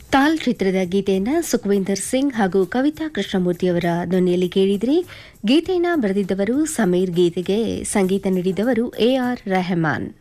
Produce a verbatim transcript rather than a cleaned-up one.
ತಾಲ್ ಚಿತ್ರದ ಗೀತೆಯನ್ನು ಸುಖವಿಂದರ್ ಸಿಂಗ್ ಹಾಗೂ ಕವಿತಾ ಕೃಷ್ಣಮೂರ್ತಿಯವರ ಧ್ವನಿಯಲ್ಲಿ ಕೇಳಿದ್ರಿ. ಗೀತೆಯನ್ನು ಬರೆದಿದ್ದವರು ಸಮೀರ್, ಗೀತೆಗೆ ಸಂಗೀತ ನೀಡಿದವರು ಎ ಆರ್ ರೆಹಮಾನ್.